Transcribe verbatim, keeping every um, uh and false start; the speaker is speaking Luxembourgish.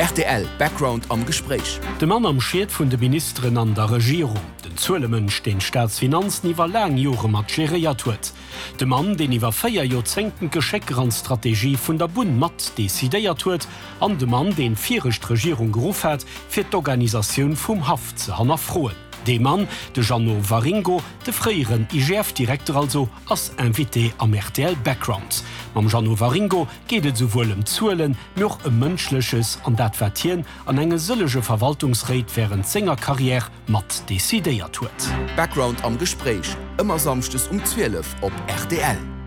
R T L Background am Gespräch. De Mann am Schied vun de Ministerin an der Regierung. Den Zuelemënsch den Staatsfinanzen iwwer lang Jore mat geriert huet. De Mann, den iwwer feier Jozenken Gescheckrandstrategie vun der Bund mat desideiert huet, an de Mann, den vierrecht Regierung gerufen hat, fir d'Organisaioun vum Haft ze hannnerfroen. De Mann, de Jeannot Waringo, de freieren I G F-Direktor also als Invité am R T L Background. Mam Jeannot Waringo gehtet sowohl um Zuelen noch um mënschleches an dat Vertien an enge sëllege Verwaltungsrät während Sängerkarriere mat desideiert huet. Background am Gespräch, immer samstes um zwölf op R T L.